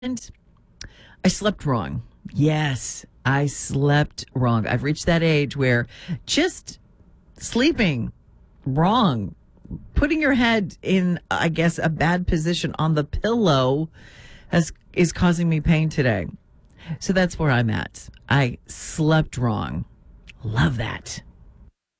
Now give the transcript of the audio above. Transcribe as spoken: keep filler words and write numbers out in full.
And I slept wrong. Yes, I slept wrong. I've reached that age where just sleeping wrong, putting your head in, I guess, a bad position on the pillow has is causing me pain today. So that's where I'm at. I slept wrong. Love that.